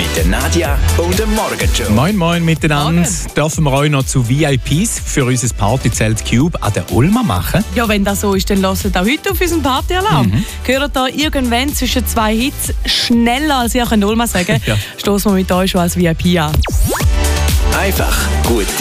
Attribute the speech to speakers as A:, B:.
A: Mit der Nadja und dem Morgenshow.
B: Moin moin miteinander.
C: Morgen.
B: Dürfen wir euch noch zu VIPs für unser Partyzelt Cube an der Ulma machen?
C: Ja, wenn das so ist, dann lasst auch heute auf unseren Partyalarm. Gehört da irgendwann zwischen zwei Hits schneller, als ihr Ulma sagen könnt,
B: Ja.
C: stoßen wir mit euch schon als VIP an.
A: Einfach gut